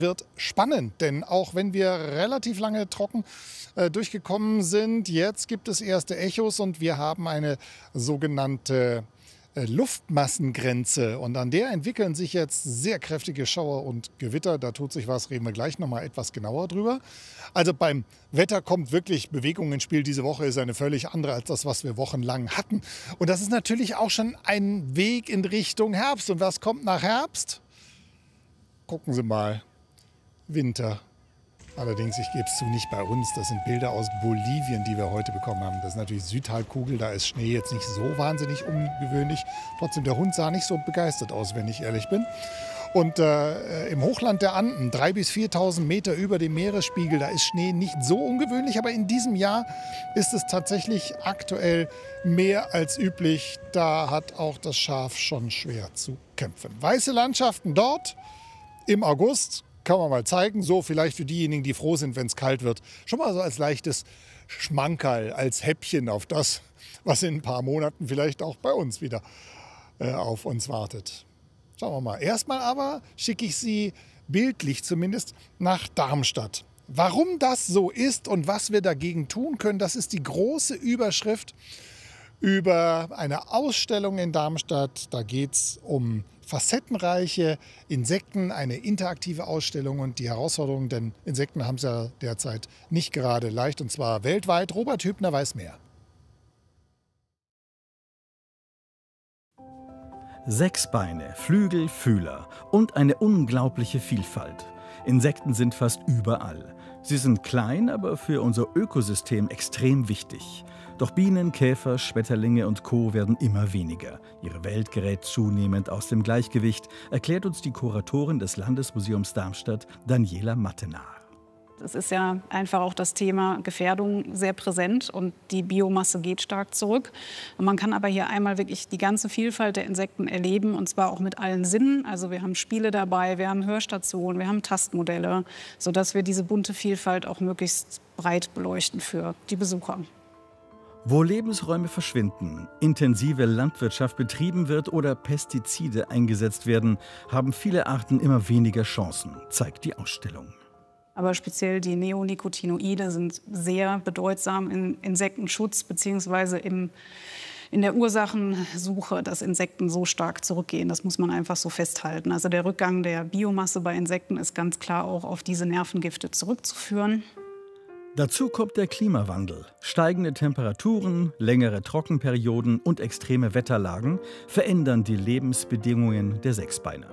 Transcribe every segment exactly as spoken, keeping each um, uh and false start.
Wird spannend, denn auch wenn wir relativ lange trocken äh, durchgekommen sind, jetzt gibt es erste Echos und wir haben eine sogenannte äh, Luftmassengrenze. Und an der entwickeln sich jetzt sehr kräftige Schauer und Gewitter. Da tut sich was, reden wir gleich noch mal etwas genauer drüber. Also beim Wetter kommt wirklich Bewegung ins Spiel. Diese Woche ist eine völlig andere als das, was wir wochenlang hatten. Und das ist natürlich auch schon ein Weg in Richtung Herbst. Und was kommt nach Herbst? Gucken Sie mal. Winter. Allerdings, ich gebe es zu, nicht bei uns. Das sind Bilder aus Bolivien, die wir heute bekommen haben. Das ist natürlich Südhalbkugel, da ist Schnee jetzt nicht so wahnsinnig ungewöhnlich. Trotzdem, der Hund sah nicht so begeistert aus, wenn ich ehrlich bin. Und äh, im Hochland der Anden, dreitausend bis viertausend Meter über dem Meeresspiegel, da ist Schnee nicht so ungewöhnlich. Aber in diesem Jahr ist es tatsächlich aktuell mehr als üblich. Da hat auch das Schaf schon schwer zu kämpfen. Weiße Landschaften dort im August. Kann man mal zeigen, so vielleicht für diejenigen, die froh sind, wenn es kalt wird. Schon mal so als leichtes Schmankerl, als Häppchen auf das, was in ein paar Monaten vielleicht auch bei uns wieder äh, auf uns wartet. Schauen wir mal. Erstmal aber schicke ich Sie, bildlich zumindest, nach Darmstadt. Warum das so ist und was wir dagegen tun können, das ist die große Überschrift über eine Ausstellung in Darmstadt. Da geht es um facettenreiche Insekten, eine interaktive Ausstellung und die Herausforderungen, denn Insekten haben es ja derzeit nicht gerade leicht, und zwar weltweit. Robert Hübner weiß mehr. Sechs Beine, Flügel, Fühler und eine unglaubliche Vielfalt. Insekten sind fast überall. Sie sind klein, aber für unser Ökosystem extrem wichtig. Doch Bienen, Käfer, Schmetterlinge und Co. werden immer weniger. Ihre Welt gerät zunehmend aus dem Gleichgewicht, erklärt uns die Kuratorin des Landesmuseums Darmstadt, Daniela Mattenaar. Es ist ja einfach auch das Thema Gefährdung sehr präsent und die Biomasse geht stark zurück. Und man kann aber hier einmal wirklich die ganze Vielfalt der Insekten erleben, und zwar auch mit allen Sinnen. Also wir haben Spiele dabei, wir haben Hörstationen, wir haben Tastmodelle, sodass wir diese bunte Vielfalt auch möglichst breit beleuchten für die Besucher. Wo Lebensräume verschwinden, intensive Landwirtschaft betrieben wird oder Pestizide eingesetzt werden, haben viele Arten immer weniger Chancen, zeigt die Ausstellung. Aber speziell die Neonicotinoide sind sehr bedeutsam im Insektenschutz bzw. im, in der Ursachensuche, dass Insekten so stark zurückgehen. Das muss man einfach so festhalten. Also der Rückgang der Biomasse bei Insekten ist ganz klar auch auf diese Nervengifte zurückzuführen. Dazu kommt der Klimawandel. Steigende Temperaturen, längere Trockenperioden und extreme Wetterlagen verändern die Lebensbedingungen der Sechsbeiner.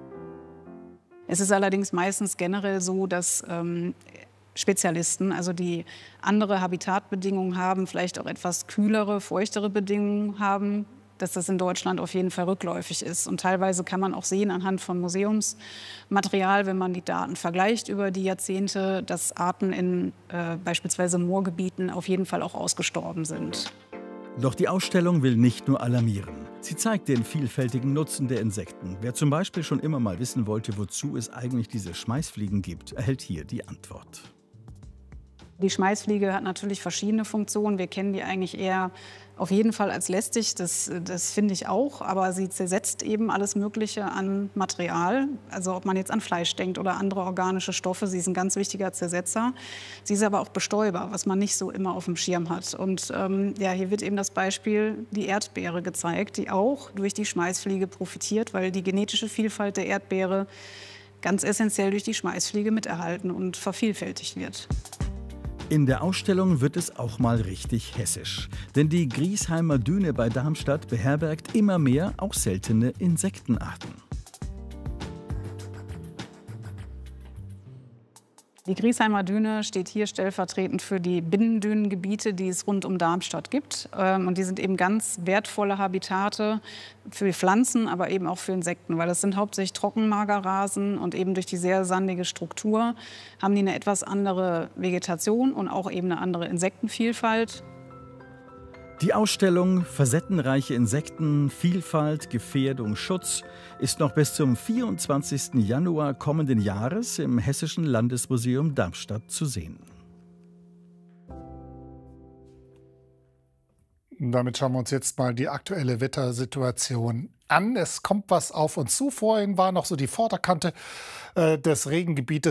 Es ist allerdings meistens generell so, dass ähm, Spezialisten, also die andere Habitatbedingungen haben, vielleicht auch etwas kühlere, feuchtere Bedingungen haben, dass das in Deutschland auf jeden Fall rückläufig ist. Und teilweise kann man auch sehen anhand von Museumsmaterial, wenn man die Daten vergleicht über die Jahrzehnte, dass Arten in äh, beispielsweise Moorgebieten auf jeden Fall auch ausgestorben sind. Doch die Ausstellung will nicht nur alarmieren. Sie zeigt den vielfältigen Nutzen der Insekten. Wer zum Beispiel schon immer mal wissen wollte, wozu es eigentlich diese Schmeißfliegen gibt, erhält hier die Antwort. Die Schmeißfliege hat natürlich verschiedene Funktionen. Wir kennen die eigentlich eher auf jeden Fall als lästig, das, das finde ich auch. Aber sie zersetzt eben alles Mögliche an Material. Also ob man jetzt an Fleisch denkt oder andere organische Stoffe. Sie ist ein ganz wichtiger Zersetzer. Sie ist aber auch Bestäuber, was man nicht so immer auf dem Schirm hat. Und ähm, ja, hier wird eben das Beispiel die Erdbeere gezeigt, die auch durch die Schmeißfliege profitiert, weil die genetische Vielfalt der Erdbeere ganz essentiell durch die Schmeißfliege miterhalten und vervielfältigt wird. In der Ausstellung wird es auch mal richtig hessisch. Denn die Griesheimer Düne bei Darmstadt beherbergt immer mehr auch seltene Insektenarten. Die Griesheimer Düne steht hier stellvertretend für die Binnendünengebiete, die es rund um Darmstadt gibt. Und die sind eben ganz wertvolle Habitate für Pflanzen, aber eben auch für Insekten. Weil das sind hauptsächlich Trockenmagerrasen und eben durch die sehr sandige Struktur haben die eine etwas andere Vegetation und auch eben eine andere Insektenvielfalt. Die Ausstellung Facettenreiche Insekten, Vielfalt, Gefährdung, Schutz ist noch bis zum vierundzwanzigsten Januar kommenden Jahres im Hessischen Landesmuseum Darmstadt zu sehen. Damit schauen wir uns jetzt mal die aktuelle Wettersituation an. Es kommt was auf uns zu. Vorhin war noch so die Vorderkante äh, des Regengebietes.